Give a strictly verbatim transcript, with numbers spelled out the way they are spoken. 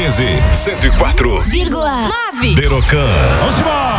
quinze, cento e quatro vírgula nove. Berocan. Vamos embora.